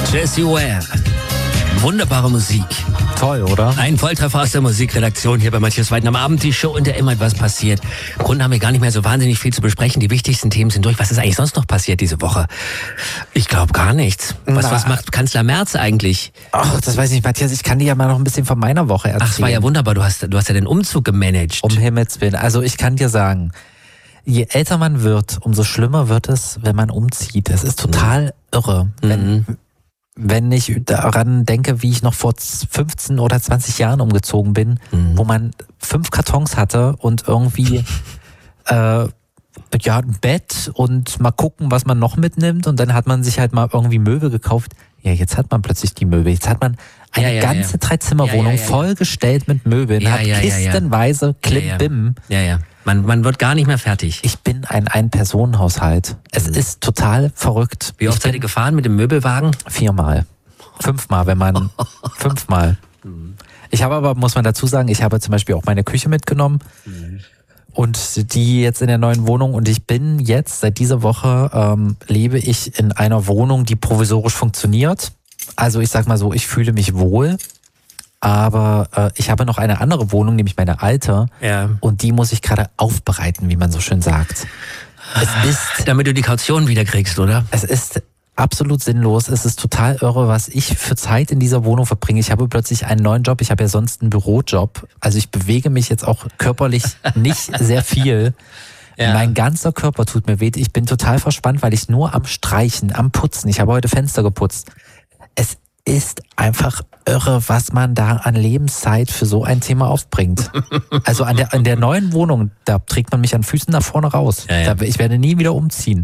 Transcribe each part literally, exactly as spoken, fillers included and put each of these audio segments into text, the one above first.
Jessie Ware. Wunderbare Musik. Toll, oder? Ein Volltreffer aus der Musikredaktion hier bei Matthias Weiden am Abend. Die Show, in der immer etwas passiert. Im Grunde haben wir gar nicht mehr so wahnsinnig viel zu besprechen. Die wichtigsten Themen sind durch. Was ist eigentlich sonst noch passiert diese Woche? Ich glaube gar nichts. Was, Na. was macht Kanzler Merz eigentlich? Ach, das weiß ich nicht, Matthias. Ich kann dir ja mal noch ein bisschen von meiner Woche erzählen. Ach, es war ja wunderbar. Du hast, du hast ja den Umzug gemanagt. Um Himmels Willen. Also ich kann dir sagen, je älter man wird, umso schlimmer wird es, wenn man umzieht. Es ist total irre. Wenn, Mhm. wenn ich daran denke, wie ich noch vor fünfzehn oder zwanzig Jahren umgezogen bin, Mhm. wo man fünf Kartons hatte und irgendwie äh, ja, ein Bett und mal gucken, was man noch mitnimmt, und dann hat man sich halt mal irgendwie Möbel gekauft. Ja, jetzt hat man plötzlich die Möbel. Jetzt hat man eine Ja, ja, ganze ja. Dreizimmerwohnung Ja, ja, ja, ja. vollgestellt mit Möbeln, Ja, hat ja, ja, ja. kistenweise Klimbim. Ja, ja. Man, man wird gar nicht mehr fertig. Ich bin ein Ein-Personen-Haushalt. Es Mhm. ist total verrückt. Wie oft Ich seid bin ihr gefahren mit dem Möbelwagen? Viermal. Fünfmal, wenn man... fünfmal. Ich habe aber, muss man dazu sagen, ich habe zum Beispiel auch meine Küche mitgenommen. Und die jetzt in der neuen Wohnung. Und ich bin jetzt, seit dieser Woche, ähm, lebe ich in einer Wohnung, die provisorisch funktioniert. Also ich sag mal so, ich fühle mich wohl. Aber äh, ich habe noch eine andere Wohnung, nämlich meine alte. Ja. Und die muss ich gerade aufbereiten, wie man so schön sagt. Es ist, Damit du die Kaution wieder kriegst, oder? es ist absolut sinnlos. Es ist total irre, was ich für Zeit in dieser Wohnung verbringe. Ich habe plötzlich einen neuen Job. Ich habe ja sonst einen Bürojob. Also ich bewege mich jetzt auch körperlich nicht sehr viel. Ja. Mein ganzer Körper tut mir weh. Ich bin total verspannt, weil ich nur am Streichen, am Putzen. Ich habe heute Fenster geputzt. Es ist einfach irre, was man da an Lebenszeit für so ein Thema aufbringt. Also an der, an der neuen Wohnung, da trägt man mich an Füßen nach vorne raus. Ja, ja. Da, ich werde nie wieder umziehen.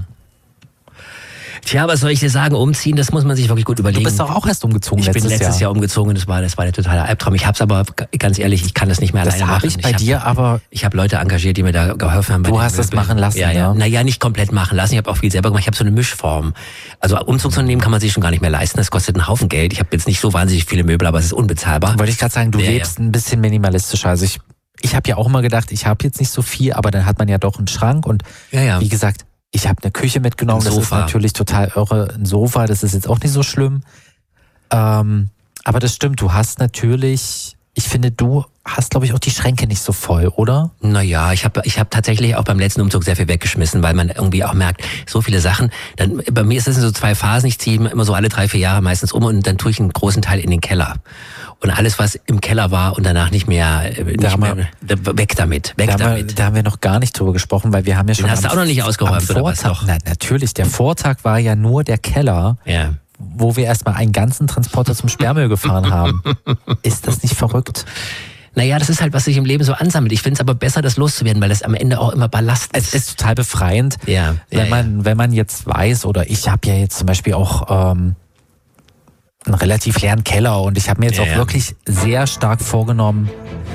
Tja, was soll ich dir sagen? Umziehen, das muss man sich wirklich gut überlegen. Du bist doch auch erst umgezogen ich letztes, bin letztes Jahr, Jahr. umgezogen und das war, das war der totale Albtraum. Ich hab's aber, g- ganz ehrlich, ich kann das nicht mehr Das alleine machen. habe ich bei hab, dir aber... Ich habe Leute engagiert, die mir da geholfen haben. bei Du den hast das Möbeln. machen lassen, ja, ja. ja? Naja, nicht komplett machen lassen. Ich habe auch viel selber gemacht. Ich habe so eine Mischform. Also Umzugsunternehmen kann man sich schon gar nicht mehr leisten. Das kostet einen Haufen Geld. Ich habe jetzt nicht so wahnsinnig viele Möbel, aber es ist unbezahlbar. Wollte ich gerade sagen, du Ja, lebst ein bisschen minimalistischer. Also ich, ich habe ja auch immer gedacht, ich habe jetzt nicht so viel, aber dann hat man ja doch einen Schrank und Ja, ja. wie gesagt, ich habe eine Küche mitgenommen, Ein das ist Sofa. natürlich total irre. Ein Sofa, das ist jetzt auch nicht so schlimm. Ähm, aber das stimmt, du hast natürlich, ich finde, du hast, glaube ich, auch die Schränke nicht so voll, oder? Naja, ich habe ich hab tatsächlich auch beim letzten Umzug sehr viel weggeschmissen, weil man irgendwie auch merkt, so viele Sachen. Dann, bei mir ist das in so zwei Phasen. Ich ziehe immer so alle drei, vier Jahre meistens um und dann tue ich einen großen Teil in den Keller. Und alles, was im Keller war und danach nicht mehr, äh, nicht haben mehr weg damit, weg Da haben, wir, damit. da haben wir noch gar nicht drüber gesprochen, weil wir haben ja schon... Den hast am- du auch noch nicht ausgeräumt, am oder was Vortag, noch? Na, natürlich, der Vortag war ja nur der Keller, Ja. wo wir erstmal einen ganzen Transporter zum Sperrmüll gefahren haben. Ist das nicht verrückt? Naja, das ist halt, was sich im Leben so ansammelt. Ich finde es aber besser, das loszuwerden, weil das am Ende auch immer Ballast Es ist. ist total befreiend, Ja, wenn ja, man, wenn man jetzt weiß, oder ich habe ja jetzt zum Beispiel auch ähm, einen relativ leeren Keller und ich habe mir jetzt Ja, auch ja. wirklich sehr stark vorgenommen,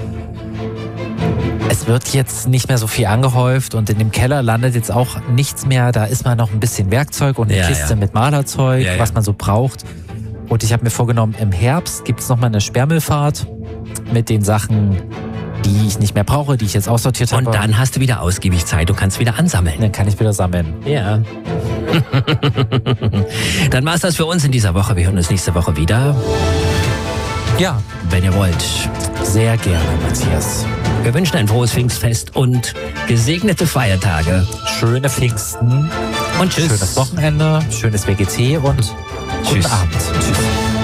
es wird jetzt nicht mehr so viel angehäuft und in dem Keller landet jetzt auch nichts mehr. Da ist mal noch ein bisschen Werkzeug und eine Ja, Kiste ja. mit Malerzeug, Ja, ja. was man so braucht. Und ich habe mir vorgenommen, im Herbst gibt es nochmal eine Sperrmüllfahrt mit den Sachen, die ich nicht mehr brauche, die ich jetzt aussortiert Und habe. dann hast du wieder ausgiebig Zeit und kannst wieder ansammeln. Dann kann ich wieder sammeln. Ja. Dann war's das für uns in dieser Woche. Wir hören uns nächste Woche wieder, Ja, wenn ihr wollt. sehr gerne, Matthias. Wir wünschen ein frohes Pfingstfest und gesegnete Feiertage. Schöne Pfingsten, Und tschüss. schönes Wochenende, schönes W G T und Tschüss. guten Abend. Tschüss.